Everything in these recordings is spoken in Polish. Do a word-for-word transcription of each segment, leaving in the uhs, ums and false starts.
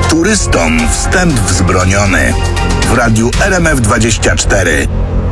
Turystom wstęp wzbroniony. W radiu R M F dwadzieścia cztery.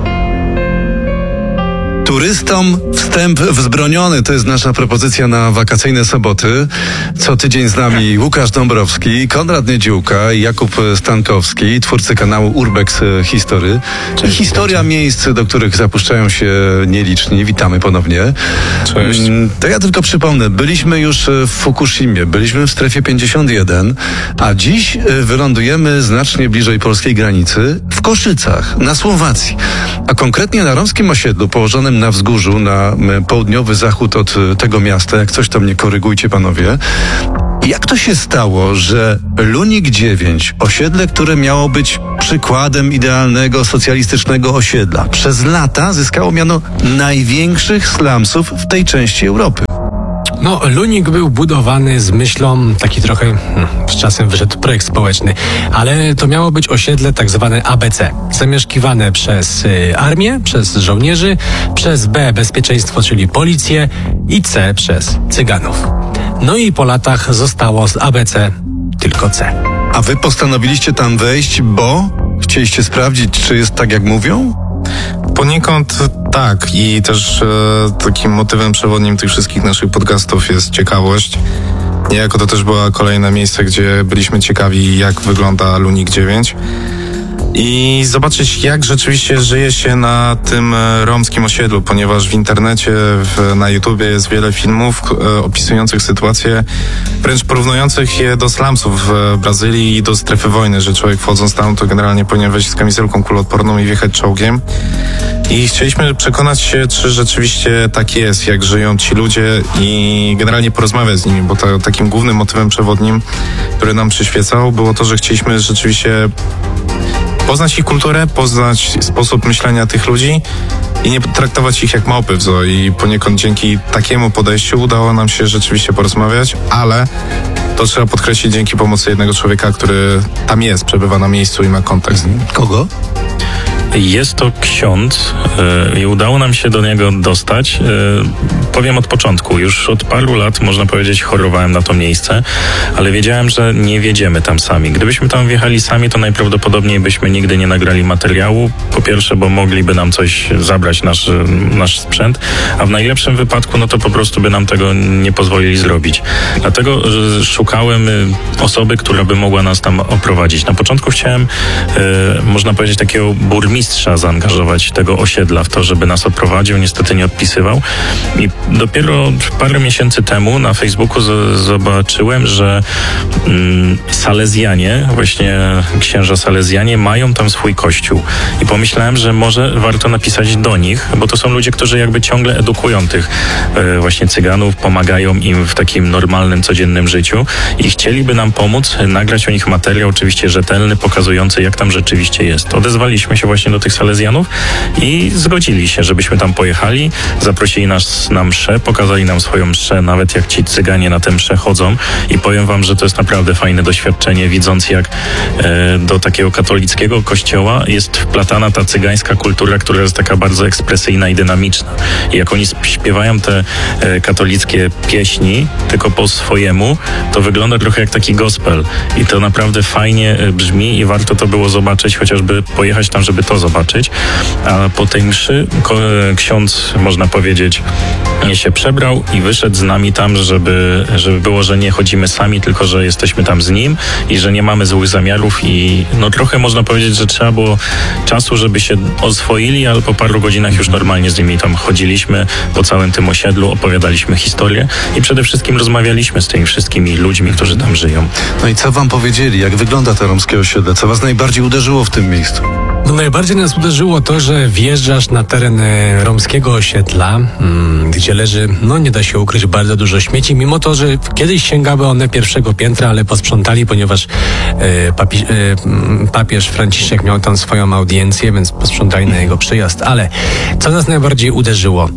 Turystom wstęp wzbroniony. To jest nasza propozycja na wakacyjne soboty. Co tydzień z nami Łukasz Dąbrowski, Konrad Niedziółka i Jakub Stankowski, twórcy kanału Urbex History. Cześć, I historia cześć. Miejsc, do których zapuszczają się nieliczni. Witamy ponownie. Cześć. To ja tylko przypomnę, byliśmy już w Fukushimie, byliśmy w strefie pięćdziesiąt jeden, a dziś wylądujemy znacznie bliżej polskiej granicy, w Koszycach, na Słowacji. A konkretnie na romskim osiedlu położonym na wzgórzu, na południowy zachód od tego miasta. Jak coś, to mnie korygujcie, panowie. Jak to się stało, że Lunik dziewięć, osiedle, które miało być przykładem idealnego socjalistycznego osiedla, przez lata zyskało miano największych slumsów w tej części Europy? No, Lunik był budowany z myślą, taki trochę, hmm, z czasem wyszedł projekt społeczny, ale to miało być osiedle tak zwane A B C, zamieszkiwane przez y, armię, przez żołnierzy, przez B bezpieczeństwo, czyli policję i C przez Cyganów. No i po latach zostało z A B C tylko C. A wy postanowiliście tam wejść, bo chcieliście sprawdzić, czy jest tak, jak mówią? Poniekąd tak, i też e, takim motywem przewodnim tych wszystkich naszych podcastów jest ciekawość. Niejako to też było kolejne miejsce, gdzie byliśmy ciekawi, jak wygląda Lunik dziewięć. I zobaczyć, jak rzeczywiście żyje się na tym romskim osiedlu, ponieważ w internecie, w, na YouTubie jest wiele filmów e, opisujących sytuacje, wręcz porównujących je do slumsów w Brazylii i do strefy wojny, że człowiek wchodząc tam, to generalnie powinien wejść z kamizelką kuloodporną i wjechać czołgiem. I chcieliśmy przekonać się, czy rzeczywiście tak jest, jak żyją ci ludzie i generalnie porozmawiać z nimi, bo to, takim głównym motywem przewodnim, który nam przyświecał, było to, że chcieliśmy rzeczywiście poznać ich kulturę, poznać sposób myślenia tych ludzi i nie traktować ich jak małpy w zoo. I poniekąd dzięki takiemu podejściu udało nam się rzeczywiście porozmawiać, ale to trzeba podkreślić dzięki pomocy jednego człowieka, który tam jest, przebywa na miejscu i ma kontakt z nim. Kogo? Jest to ksiądz yy, i udało nam się do niego dostać. Yy, powiem od początku, już od paru lat, można powiedzieć, chorowałem na to miejsce, ale wiedziałem, że nie wjedziemy tam sami. Gdybyśmy tam wjechali sami, to najprawdopodobniej byśmy nigdy nie nagrali materiału. Po pierwsze, bo mogliby nam coś zabrać, nasz, nasz sprzęt, a w najlepszym wypadku, no to po prostu by nam tego nie pozwolili zrobić. Dlatego szukałem osoby, która by mogła nas tam oprowadzić. Na początku chciałem, yy, można powiedzieć, takiego burmistrza zaangażować tego osiedla w to, żeby nas oprowadził. Niestety nie odpisywał. I dopiero parę miesięcy temu na Facebooku z- zobaczyłem, że mm, Salezjanie, właśnie księża Salezjanie mają tam swój kościół. I pomyślałem, że może warto napisać do nich, bo to są ludzie, którzy jakby ciągle edukują tych e, właśnie Cyganów, pomagają im w takim normalnym, codziennym życiu i chcieliby nam pomóc nagrać o nich materiał, oczywiście rzetelny, pokazujący, jak tam rzeczywiście jest. Odezwaliśmy się właśnie do tych Salezjanów i zgodzili się, żebyśmy tam pojechali, zaprosili nas na mszę, pokazali nam swoją mszę, nawet jak ci Cyganie na tę mszę chodzą, i powiem wam, że to jest naprawdę fajne doświadczenie, widząc jak e, do takiego katolickiego kościoła jest wplatana ta cygańska kultura, która jest taka bardzo ekspresyjna i dynamiczna. I jak oni śpiewają te e, katolickie pieśni, tylko po swojemu, to wygląda trochę jak taki gospel i to naprawdę fajnie e, brzmi i warto to było zobaczyć, chociażby pojechać tam, żeby to zobaczyć. A po tej mszy ko- ksiądz, można powiedzieć, się przebrał i wyszedł z nami tam, żeby, żeby było, że nie chodzimy sami, tylko że jesteśmy tam z nim i że nie mamy złych zamiarów i no trochę można powiedzieć, że trzeba było czasu, żeby się oswoili, ale po paru godzinach już normalnie z nimi tam chodziliśmy po całym tym osiedlu, opowiadaliśmy historię i przede wszystkim rozmawialiśmy z tymi wszystkimi ludźmi, którzy tam żyją. No i co wam powiedzieli? Jak wygląda to romskie osiedle? Co was najbardziej uderzyło w tym miejscu? No najbardziej nas uderzyło to, że wjeżdżasz na teren e, romskiego osiedla, mm, gdzie leży, no nie da się ukryć, bardzo dużo śmieci, mimo to, że kiedyś sięgały one pierwszego piętra, ale posprzątali, ponieważ e, papi, e, papież Franciszek miał tam swoją audiencję, więc posprzątali na jego przyjazd. Ale co nas najbardziej uderzyło?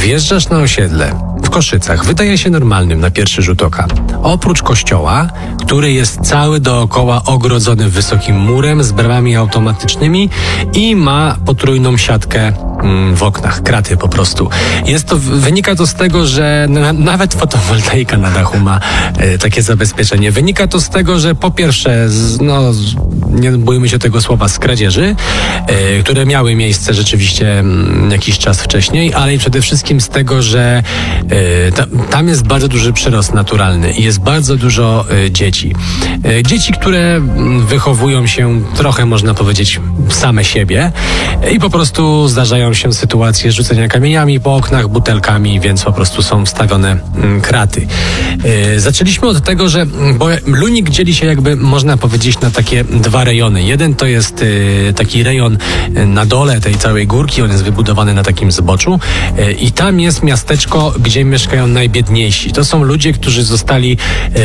Wjeżdżasz na osiedle w Koszycach. Wydaje się normalnym na pierwszy rzut oka. Oprócz kościoła, który jest cały dookoła ogrodzony wysokim murem z bramami automatycznymi i ma potrójną siatkę mm, w oknach, kraty po prostu. Jest to, wynika to z tego, że na, nawet fotowoltaika na dachu ma e, takie zabezpieczenie. Wynika to z tego, że po pierwsze, z, no, z, nie bójmy się tego słowa, z kradzieży, e, które miały miejsce rzeczywiście m, jakiś czas wcześniej, ale i przede wszystkim z tego, że e, ta, tam jest bardzo duży przyrost naturalny i jest bardzo dużo e, dzieci. E, dzieci, które m, wychowują się trochę, można powiedzieć, same siebie e, i po prostu zdarzają się sytuacje rzucenia kamieniami po oknach, butelkami, więc po prostu są wstawione m, kraty. E, zaczęliśmy od tego, że bo Lunik dzieli się jakby, można powiedzieć, na takie dwa rejony. Jeden to jest e, taki rejon na dole tej całej górki, on jest wybudowany na takim zboczu e, i tam jest miasteczko, gdzie mieszkają najbiedniejsi. To są ludzie, którzy zostali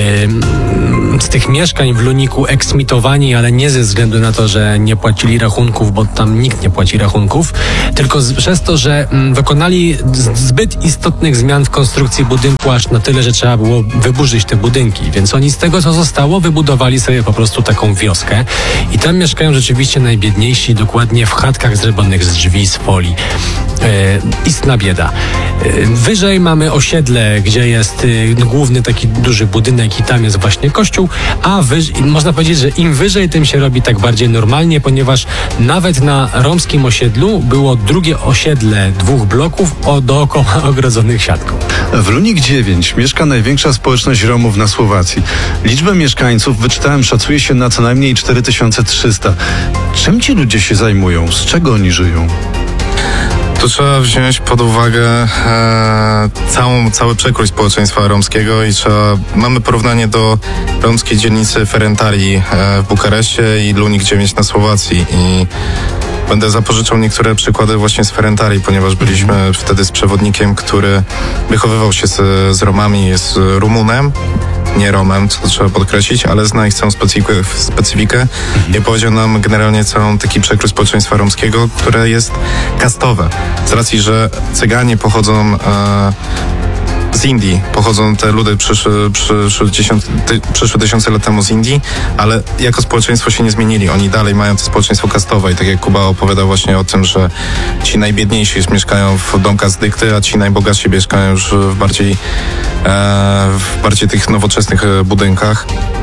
e, z tych mieszkań w Luniku eksmitowani, ale nie ze względu na to, że nie płacili rachunków, bo tam nikt nie płaci rachunków, tylko z, przez to, że m, wykonali z, zbyt istotnych zmian w konstrukcji budynku, aż na tyle, że trzeba było wyburzyć te budynki. Więc oni z tego, co zostało, wybudowali sobie po prostu taką wioskę i tam mieszkają rzeczywiście najbiedniejsi, dokładnie w chatkach zrobionych z drzwi, z folii. E, istna bieda. E, wyżej mamy osiedle, gdzie jest e, główny taki duży budynek i tam jest właśnie kościół, a wyż, można powiedzieć, że im wyżej, tym się robi tak bardziej normalnie, ponieważ nawet na romskim osiedlu było drugie osiedle dwóch bloków o dookoła ogrodzonych siatką. W Lunik dziewięć mieszka największa społeczność Romów na Słowacji. Liczbę mieszkańców, wyczytałem, szacuje się na co najmniej cztery tysiące trzysta. Czym ci ludzie się zajmują? Z czego oni żyją? Tu trzeba wziąć pod uwagę e, całą, cały przekrój społeczeństwa romskiego i trzeba, mamy porównanie do romskiej dzielnicy Ferentari e, w Bukareszcie i Lunik dziewięć na Słowacji i będę zapożyczał niektóre przykłady właśnie z Ferentari, ponieważ byliśmy wtedy z przewodnikiem, który wychowywał się z, z Romami, jest Rumunem, nie Romem, co trzeba podkreślić, ale zna ich całą specyfikę, specyfikę i powiedział nam generalnie całą taki przekrój społeczeństwa romskiego, które jest kastowe. Z racji, że Cyganie pochodzą e, z Indii, pochodzą te ludy przyszły, przyszły, dziesiąt, ty, przyszły tysiące lat temu z Indii, ale jako społeczeństwo się nie zmienili. Oni dalej mają to społeczeństwo kastowe i tak jak Kuba opowiadał właśnie o tym, że ci najbiedniejsi mieszkają w domkach z dykty, a ci najbogatsi mieszkają już w bardziej, e, w bardziej tych nowoczesnych budynkach.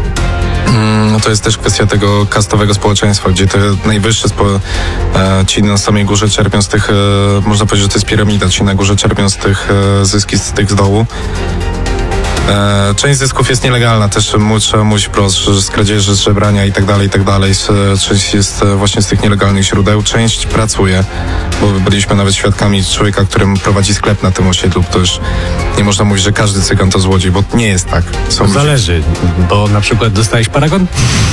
No to jest też kwestia tego kastowego społeczeństwa, gdzie te najwyższe spo, e, ci na samej górze czerpią z tych, e, można powiedzieć, że to jest piramida, ci na górze czerpią z tych e, zyski z tych z dołu. E, część zysków jest nielegalna, też trzeba mówić wprost, że z kradzieży, z żebrania i tak dalej, i tak dalej. Część jest właśnie z tych nielegalnych źródeł, część pracuje, bo byliśmy nawet świadkami człowieka, którym prowadzi sklep na tym osiedlu. To już nie można mówić, że każdy Cygan to złodziej, bo nie jest tak. Są Zależy, bo na przykład dostałeś paragon?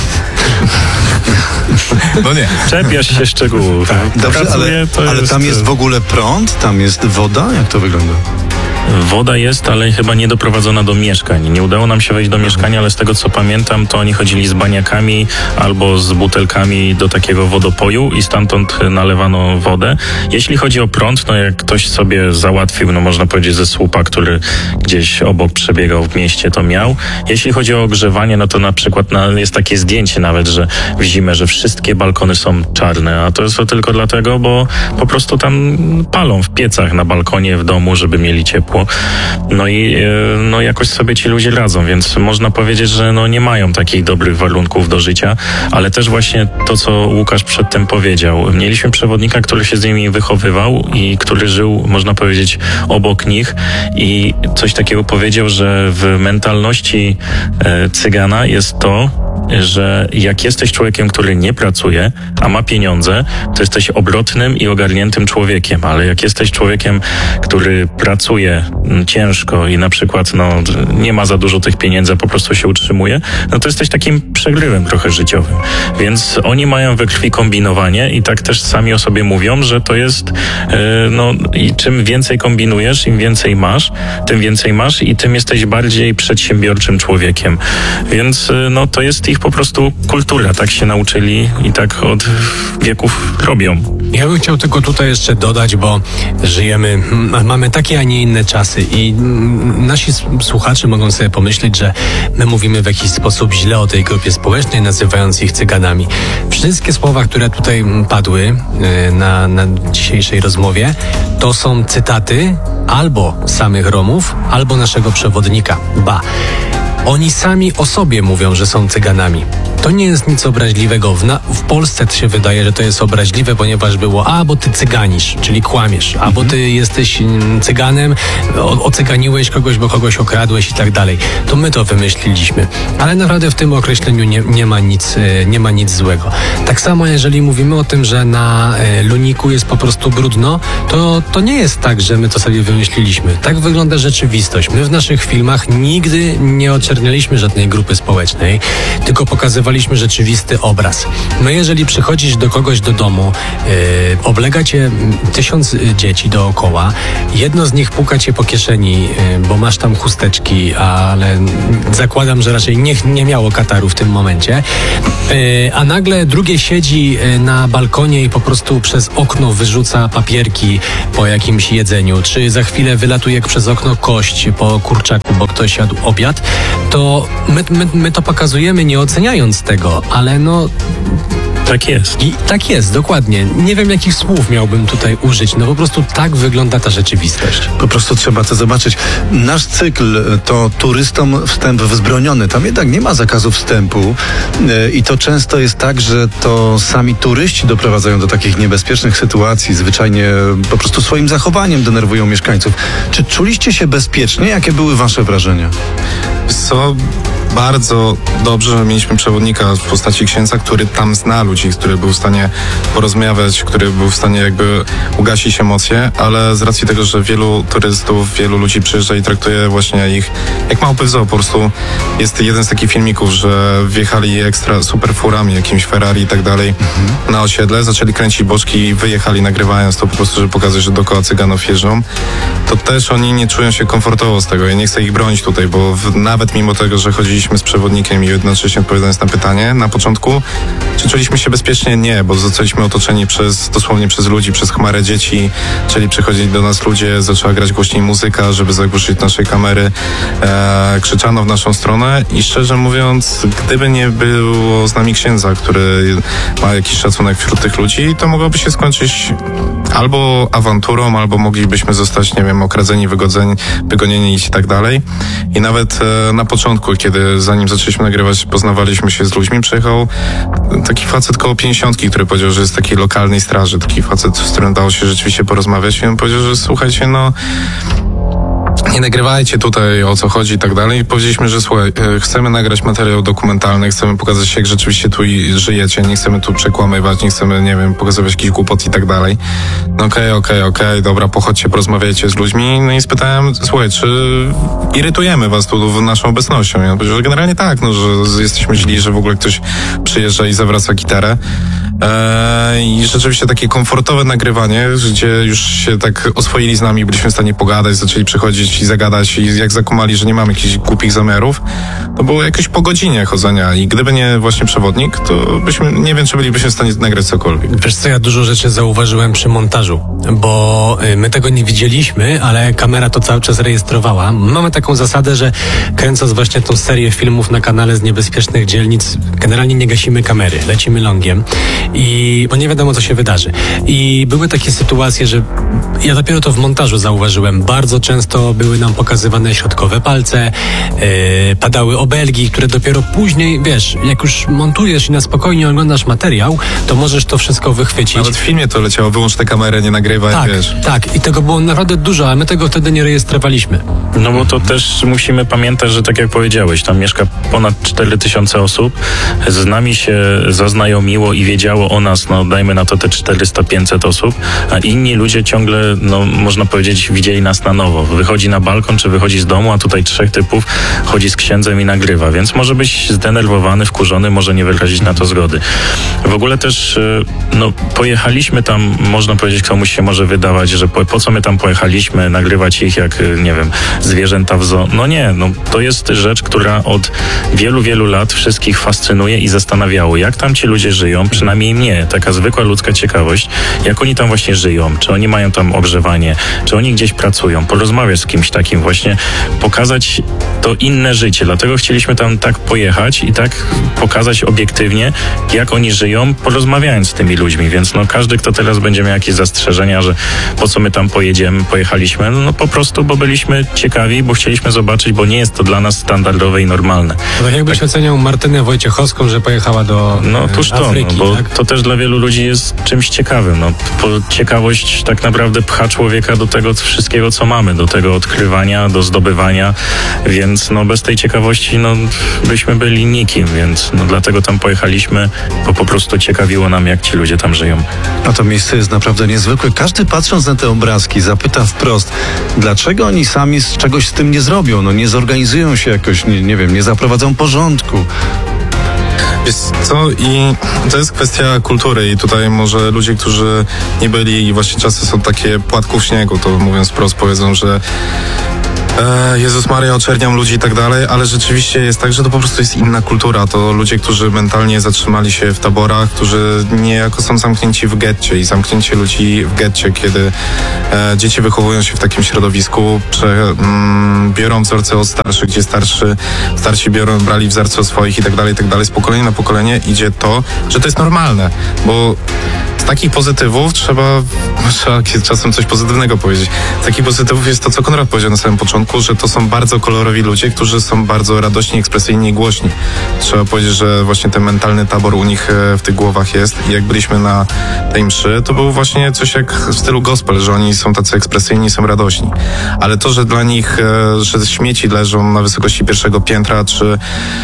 No nie. Czepiasz się szczegółów. Tak. Dobrze, ale, ale jest... tam jest w ogóle prąd? Tam jest woda? Jak to wygląda? Woda jest, ale chyba nie doprowadzona do mieszkań. Nie udało nam się wejść do mieszkania, ale z tego co pamiętam, to oni chodzili z baniakami albo z butelkami do takiego wodopoju i stamtąd nalewano wodę. Jeśli chodzi o prąd, no jak ktoś sobie załatwił, no można powiedzieć ze słupa, który gdzieś obok przebiegał w mieście, to miał. Jeśli chodzi o ogrzewanie, no to na przykład na, jest takie zdjęcie nawet, że w zimę, że wszystkie balkony są czarne, a to jest to tylko dlatego, bo po prostu tam palą w piecach na balkonie w domu, żeby mieli ciepło. No i no jakoś sobie ci ludzie radzą, więc można powiedzieć, że no nie mają takich dobrych warunków do życia, ale też właśnie to, co Łukasz przedtem powiedział. Mieliśmy przewodnika, który się z nimi wychowywał i który żył, można powiedzieć, obok nich i coś takiego powiedział, że w mentalności e, Cygana jest to, że jak jesteś człowiekiem, który nie pracuje, a ma pieniądze, to jesteś obrotnym i ogarniętym człowiekiem, ale jak jesteś człowiekiem, który pracuje ciężko i na przykład no, nie ma za dużo tych pieniędzy, a po prostu się utrzymuje, no to jesteś takim przegrywem trochę życiowym. Więc oni mają we krwi kombinowanie i tak też sami o sobie mówią, że to jest yy, no i czym więcej kombinujesz, im więcej masz, tym więcej masz i tym jesteś bardziej przedsiębiorczym człowiekiem. Więc yy, no to jest ich po prostu kultura, tak się nauczyli i tak od wieków robią. Ja bym chciał tylko tutaj jeszcze dodać, bo żyjemy, m- mamy takie, a nie inne czasy i m, nasi s- słuchacze mogą sobie pomyśleć, że my mówimy w jakiś sposób źle o tej grupie społecznej, nazywając ich cyganami. Wszystkie słowa, które tutaj m, padły y, na, na dzisiejszej rozmowie, to są cytaty albo samych Romów, albo naszego przewodnika. Ba, oni sami o sobie mówią, że są cyganami. To nie jest nic obraźliwego. W, na, w Polsce to się wydaje, że to jest obraźliwe, ponieważ było, a bo ty cyganisz, czyli kłamiesz, a bo ty jesteś mm, cyganem, o, ocyganiłeś kogoś, bo kogoś okradłeś i tak dalej. To my to wymyśliliśmy. Ale naprawdę w tym określeniu nie, nie, ma, nic, e, nie ma nic złego. Tak samo jeżeli mówimy o tym, że na e, Luniku jest po prostu brudno, to, to nie jest tak, że my to sobie wymyśliliśmy. Tak wygląda rzeczywistość. My w naszych filmach nigdy nie oczernialiśmy żadnej grupy społecznej, tylko pokazywaliśmy rzeczywisty obraz. No jeżeli przychodzisz do kogoś do domu, yy, oblega cię tysiąc dzieci dookoła, jedno z nich puka cię po kieszeni, yy, bo masz tam chusteczki, ale zakładam, że raczej nie, nie miało kataru w tym momencie, yy, a nagle drugie siedzi yy, na balkonie i po prostu przez okno wyrzuca papierki po jakimś jedzeniu, czy za chwilę wylatuje przez okno kość po kurczaku, bo ktoś jadł obiad, to my, my, my to pokazujemy nie oceniając tego, ale no... Tak jest. I tak jest, dokładnie. Nie wiem, jakich słów miałbym tutaj użyć. No po prostu tak wygląda ta rzeczywistość. Po prostu trzeba to zobaczyć. Nasz cykl to turystom wstęp wzbroniony. Tam jednak nie ma zakazu wstępu e, i to często jest tak, że to sami turyści doprowadzają do takich niebezpiecznych sytuacji. Zwyczajnie po prostu swoim zachowaniem denerwują mieszkańców. Czy czuliście się bezpiecznie? Jakie były wasze wrażenia? Co bardzo dobrze, że mieliśmy przewodnika w postaci księdza, który tam zna ludzi, który był w stanie porozmawiać, który był w stanie jakby ugasić emocje, ale z racji tego, że wielu turystów, wielu ludzi przyjeżdża i traktuje właśnie ich jak małpy w zoo. Po prostu jest jeden z takich filmików, że wjechali ekstra super furami, jakimś Ferrari i tak dalej mhm. na osiedle, zaczęli kręcić boczki i wyjechali nagrywając to po prostu, żeby pokazać, że dookoła cyganów jeżdżą. To też oni nie czują się komfortowo z tego. Ja nie chcę ich bronić tutaj, bo w, nawet mimo tego, że chodziliśmy z przewodnikiem i jednocześnie odpowiadając na pytanie na początku, czy czuliśmy się bezpiecznie? Nie, bo zostaliśmy otoczeni przez, dosłownie przez ludzi, przez chmarę dzieci, czyli przychodzili do nas ludzie, zaczęła grać głośniej muzyka, żeby zagłuszyć naszej kamery, e, krzyczano w naszą stronę i szczerze mówiąc, gdyby nie było z nami księdza, który ma jakiś szacunek wśród tych ludzi, to mogłoby się skończyć albo awanturą, albo moglibyśmy zostać, nie wiem, okradzeni, wygodzeni, wygonieni i tak dalej. I nawet e, na początku, kiedy zanim zaczęliśmy nagrywać, poznawaliśmy się z ludźmi, przyjechał taki facet koło pięćdziesiątki, który powiedział, że jest takiej lokalnej straży, taki facet, z którym dało się rzeczywiście porozmawiać i on powiedział, że słuchajcie, no nie nagrywajcie tutaj, o co chodzi i tak dalej. I powiedzieliśmy, że słuchaj, chcemy nagrać materiał dokumentalny, chcemy pokazać, jak rzeczywiście tu żyjecie, nie chcemy tu przekłamywać, nie chcemy, nie wiem, pokazywać jakichś głupot i tak dalej. No okej, okej, okej, dobra, pochodźcie, porozmawiajcie z ludźmi. No i spytałem, słuchaj, czy irytujemy was tu naszą obecnością? I on powiedział, że generalnie tak, no, że jesteśmy źli, że w ogóle ktoś przyjeżdża i zawraca gitarę. Eee, I rzeczywiście takie komfortowe nagrywanie, gdzie już się tak oswoili z nami, byliśmy w stanie pogadać, zaczęli przychodzić i zagadać i jak zakumali, że nie mamy jakichś głupich zamiarów, to było jakoś po godzinie chodzenia i gdyby nie właśnie przewodnik, to byśmy, nie wiem, czy bylibyśmy w stanie nagrać cokolwiek. Wiesz co, ja dużo rzeczy zauważyłem przy montażu, bo my tego nie widzieliśmy, ale kamera to cały czas rejestrowała. Mamy taką zasadę, że kręcąc właśnie tą serię filmów na kanale z niebezpiecznych dzielnic, generalnie nie gasimy kamery, lecimy longiem. I bo nie wiadomo, co się wydarzy. I były takie sytuacje, że ja dopiero to w montażu zauważyłem. Bardzo często były nam pokazywane środkowe palce, yy, padały obelgi, które dopiero później, wiesz, jak już montujesz i na spokojnie oglądasz materiał, to możesz to wszystko wychwycić. Nawet w filmie to leciało, wyłącz tę kamerę, nie nagrywaj, tak, wiesz. Tak, i tego było naprawdę dużo, a my tego wtedy nie rejestrowaliśmy. No bo to też musimy pamiętać, że tak jak powiedziałeś, tam mieszka ponad cztery tysiące osób, z nami się zaznajomiło i wiedziało o nas, no dajmy na to te czterysta pięćset osób, a inni ludzie ciągle, no można powiedzieć, widzieli nas na nowo. Wychodzi na balkon, czy wychodzi z domu, a tutaj trzech typów chodzi z księdzem i nagrywa, więc może być zdenerwowany, wkurzony, może nie wyrazić na to zgody. W ogóle też, no pojechaliśmy tam, można powiedzieć, komuś się może wydawać, że po, po co my tam pojechaliśmy, nagrywać ich jak, nie wiem, zwierzęta w zoo. No nie, no to jest rzecz, która od wielu, wielu lat wszystkich fascynuje. fascynuje i zastanawiało, jak tam ci ludzie żyją, przynajmniej mnie, taka zwykła ludzka ciekawość, jak oni tam właśnie żyją, czy oni mają tam ogrzewanie, czy oni gdzieś pracują, porozmawiać z kimś takim, właśnie pokazać to inne życie. Dlatego chcieliśmy tam tak pojechać i tak pokazać obiektywnie, jak oni żyją, porozmawiając z tymi ludźmi. Więc no każdy, kto teraz będzie miał jakieś zastrzeżenia, że po co my tam pojedziemy, pojechaliśmy, no, no po prostu, bo byliśmy ciekawi, bo chcieliśmy zobaczyć, bo nie jest to dla nas standardowe i normalne. To tak jakbyś tak oceniał Martynę Wojciechowską, że pojechała do No tuż to, Afryki, no, bo tak? to też dla wielu ludzi jest czymś ciekawym. No, po, ciekawość tak naprawdę pcha człowieka do tego wszystkiego, co mamy, do tego odkrywania, do zdobywania, więc no bez tej ciekawości no byśmy byli nikim, więc no dlatego tam pojechaliśmy, bo po prostu ciekawiło nam, jak ci ludzie tam żyją. A to miejsce jest naprawdę niezwykłe. Każdy patrząc na te obrazki zapyta wprost, dlaczego oni sami z czegoś z tym nie zrobią, no nie zorganizują się jakoś, nie, nie wiem, nie zaprowadzą porządku. Wiesz co, i to jest kwestia kultury i tutaj może ludzie, którzy nie byli i właśnie czasy są takie płatków śniegu, to mówiąc wprost powiedzą, że e, Jezus Maria, oczerniam ludzi i tak dalej, ale rzeczywiście jest tak, że to po prostu jest inna kultura. To ludzie, którzy mentalnie zatrzymali się w taborach, którzy niejako są zamknięci w getcie i zamknięcie ludzi w getcie, kiedy e, dzieci wychowują się w takim środowisku, prze, mm, biorą wzorce od starszych, gdzie starszy, starsi biorą, brali wzorce od swoich i tak dalej, i tak dalej. Z pokolenia na pokolenie idzie to, że to jest normalne, bo z takich pozytywów trzeba, trzeba czasem coś pozytywnego powiedzieć. Z takich pozytywów jest to, co Konrad powiedział na samym początku, że to są bardzo kolorowi ludzie, którzy są bardzo radośni, ekspresyjni i głośni. Trzeba powiedzieć, że właśnie ten mentalny tabor u nich w tych głowach jest i jak byliśmy na tej mszy, to było właśnie coś jak w stylu gospel, że oni są tacy ekspresyjni, są radośni. Ale to, że dla nich, że śmieci leżą na wysokości pierwszego piętra, czy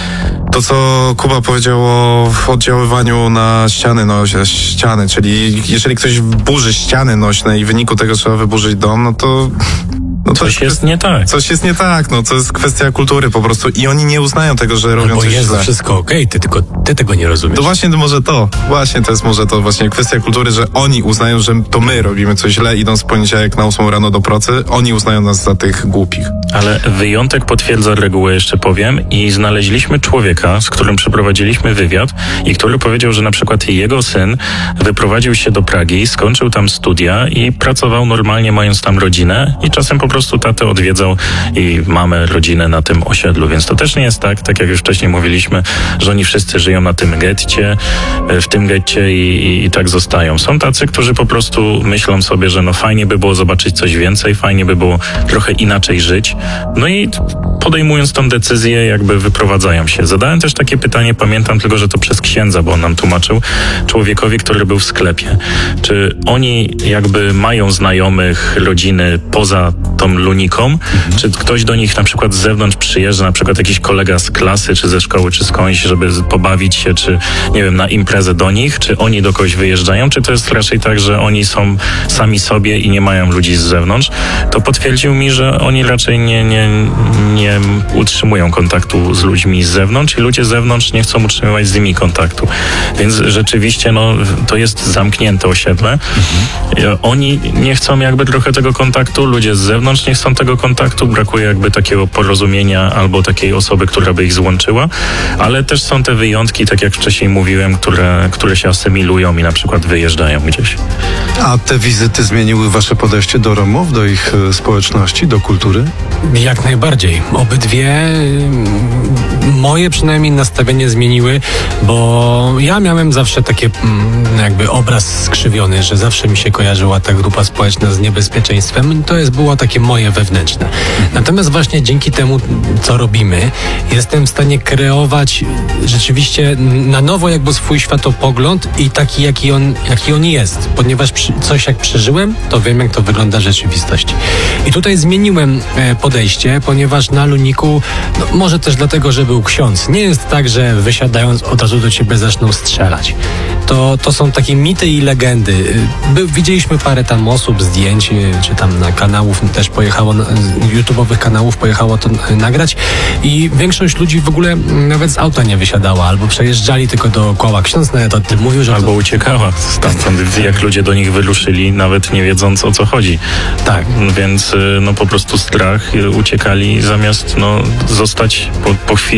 to, co Kuba powiedział o oddziaływaniu na ściany, no, ściany, czyli jeżeli ktoś burzy ściany nośne i w wyniku tego trzeba wyburzyć dom, no to... No to coś jest, jest nie tak. Coś jest nie tak, no to jest kwestia kultury po prostu i oni nie uznają tego, że robią no, coś jest źle. wszystko okej, okay, ty tylko ty tego nie rozumiesz. To właśnie może to, właśnie to jest może to właśnie kwestia kultury, że oni uznają, że to my robimy coś źle, idąc w poniedziałek na ósmą rano do pracy, oni uznają nas za tych głupich. Ale wyjątek potwierdza regułę, jeszcze powiem, i znaleźliśmy człowieka, z którym przeprowadziliśmy wywiad i który powiedział, że na przykład jego syn wyprowadził się do Pragi, skończył tam studia i pracował normalnie, mając tam rodzinę i czasem po prostu tatę odwiedzał i mamy rodzinę na tym osiedlu, więc to też nie jest tak, tak jak już wcześniej mówiliśmy, że oni wszyscy żyją na tym getcie, w tym getcie i, i, i tak zostają. Są tacy, którzy po prostu myślą sobie, że no fajnie by było zobaczyć coś więcej, fajnie by było trochę inaczej żyć, no i podejmując tą decyzję, jakby wyprowadzają się. Zadałem też takie pytanie, pamiętam tylko, że to przez księdza, bo on nam tłumaczył, człowiekowi, który był w sklepie. Czy oni jakby mają znajomych, rodziny poza tą Luniką? Mhm. Czy ktoś do nich na przykład z zewnątrz przyjeżdża, na przykład jakiś kolega z klasy, czy ze szkoły, czy skądś, żeby pobawić się, czy nie wiem, na imprezę do nich? Czy oni do kogoś wyjeżdżają? Czy to jest raczej tak, że oni są sami sobie i nie mają ludzi z zewnątrz? To potwierdził mi, że oni raczej nie, nie, nie utrzymują kontaktu z ludźmi z zewnątrz i ludzie z zewnątrz nie chcą utrzymywać z nimi kontaktu. Więc rzeczywiście no, to jest zamknięte osiedle. Mhm. Oni nie chcą jakby trochę tego kontaktu, ludzie z zewnątrz nie chcą tego kontaktu, brakuje jakby takiego porozumienia albo takiej osoby, która by ich złączyła, ale też są te wyjątki, tak jak wcześniej mówiłem, które, które się asymilują i na przykład wyjeżdżają gdzieś. A te wizyty zmieniły wasze podejście do Romów, do ich e, społeczności, do kultury? Jak najbardziej. Obydwie moje przynajmniej nastawienie zmieniły, bo ja miałem zawsze takie jakby obraz skrzywiony, że zawsze mi się kojarzyła ta grupa społeczna z niebezpieczeństwem. To jest było takie moje wewnętrzne. Natomiast właśnie dzięki temu, co robimy, jestem w stanie kreować rzeczywiście na nowo jakby swój światopogląd i taki, jaki on, jaki on jest. Ponieważ przy, coś jak przeżyłem, to wiem, jak to wygląda w rzeczywistości. I tutaj zmieniłem e, podejście, ponieważ na Luniku, no, może też dlatego, że był ksiądz. Nie jest tak, że wysiadając od razu do ciebie zaczną strzelać. To, to są takie mity i legendy. By, widzieliśmy parę tam osób, zdjęć, czy tam na kanałów też pojechało, YouTube'owych kanałów pojechało to nagrać i większość ludzi w ogóle nawet z auta nie wysiadała, albo przejeżdżali tylko dookoła. Ksiądz nawet o tym mówił, że... Albo to... uciekała stamtąd, jak ludzie do nich wyruszyli, nawet nie wiedząc, o co chodzi. Tak. Więc no po prostu strach, uciekali zamiast no zostać po, po chwilę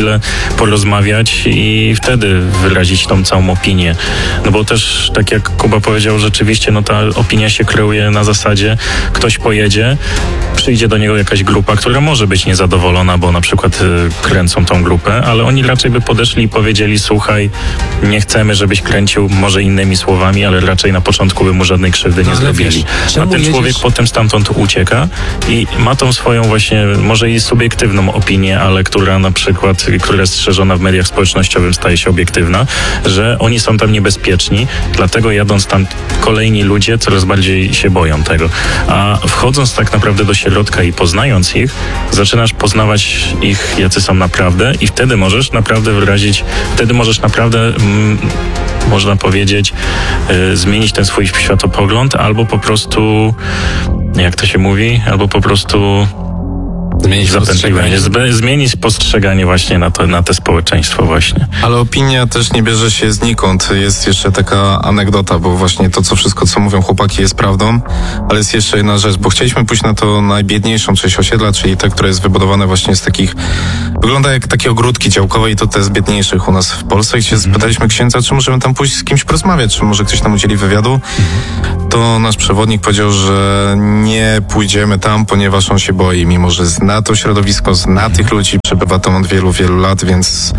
chwilę porozmawiać i wtedy wyrazić tą całą opinię. No bo też, tak jak Kuba powiedział, rzeczywiście no ta opinia się kreuje na zasadzie, ktoś pojedzie, przyjdzie do niego jakaś grupa, która może być niezadowolona, bo na przykład y, kręcą tą grupę, ale oni raczej by podeszli i powiedzieli, słuchaj, nie chcemy, żebyś kręcił, może innymi słowami, ale raczej na początku by mu żadnej krzywdy nie ale zrobili. wiesz, A czemu ten człowiek jedziesz- potem stamtąd ucieka i ma tą swoją właśnie, może i subiektywną opinię, ale która na przykład, która jest strzeżona w mediach społecznościowych, staje się obiektywna, że oni są tam niebezpieczni, dlatego jadąc tam kolejni ludzie coraz bardziej się boją tego. A wchodząc tak naprawdę do środka i poznając ich, zaczynasz poznawać ich, jacy są naprawdę i wtedy możesz naprawdę wyrazić, wtedy możesz naprawdę, mm, można powiedzieć, y, zmienić ten swój światopogląd albo po prostu, jak to się mówi, albo po prostu Zmienić zapętliwanie, postrzeganie. zbe- zmienić postrzeganie właśnie na to, na te społeczeństwo właśnie. Ale opinia też nie bierze się znikąd. Jest jeszcze taka anegdota, bo właśnie to, co wszystko, co mówią chłopaki, jest prawdą, ale jest jeszcze jedna rzecz, bo chcieliśmy pójść na to najbiedniejszą część osiedla, czyli te, które jest wybudowane właśnie z takich, wygląda jak takie ogródki działkowe i to te z biedniejszych u nas w Polsce, gdzie spytaliśmy księdza, czy możemy tam pójść z kimś porozmawiać, czy może ktoś nam udzieli wywiadu. To nasz przewodnik powiedział, że nie pójdziemy tam, ponieważ on się boi, mimo że zna to środowisko, zna tych ludzi, przebywa tam od wielu, wielu lat, więc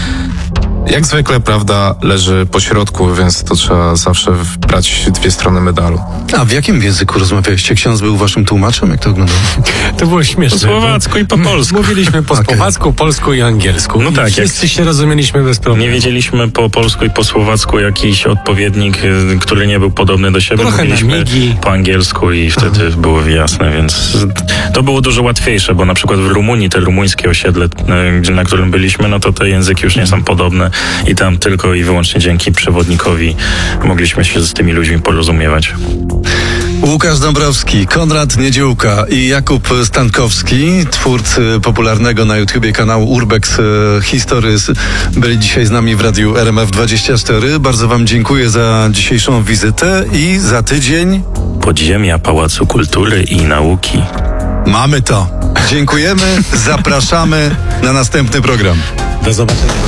jak zwykle prawda leży po środku, więc to trzeba zawsze brać dwie strony medalu. A w jakim języku rozmawialiście? Ksiądz był waszym tłumaczem? Jak to wyglądało? To było śmieszne. Po słowacku i po bo polsku. Mówiliśmy po Okej. słowacku, polsku i angielsku. No I tak, wszyscy się rozumieliśmy bez problemu. Nie wiedzieliśmy po polsku i po słowacku jakiś odpowiednik, y, który nie był podobny do siebie. Trochę Mówiliśmy na migi. po angielsku i wtedy było jasne, więc to było dużo łatwiejsze, bo na przykład w Rumunii, te rumuńskie osiedle, y, gdzie- na którym byliśmy, no to te języki już nie są podobne i tam tylko i wyłącznie dzięki przewodnikowi mogliśmy się z tymi ludźmi porozumiewać. Łukasz Dąbrowski, Konrad Niedziółka i Jakub Stankowski, twórcy popularnego na YouTubie kanału Urbex e, Histories, byli dzisiaj z nami w Radiu R M F dwadzieścia cztery. Bardzo wam dziękuję za dzisiejszą wizytę i za tydzień Podziemia Pałacu Kultury i Nauki. mamy to. Dziękujemy, zapraszamy na następny program. Do zobaczenia.